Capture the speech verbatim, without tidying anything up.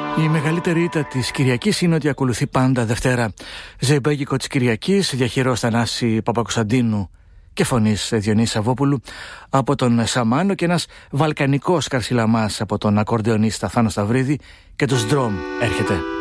Η μεγαλύτερη ήττα της Κυριακής είναι ότι ακολουθεί πάντα Δευτέρα. Ζεϊμπέγικο της Κυριακής, διαχειρός Θανάση Παπακοσταντίνου και φωνής Διονύση Σαββόπουλου από τον Σαμάνο και ένας βαλκανικός καρσιλαμάς από τον ακορντεονίστα Θάνο Σταυρίδη και τους Ντρόμ έρχεται.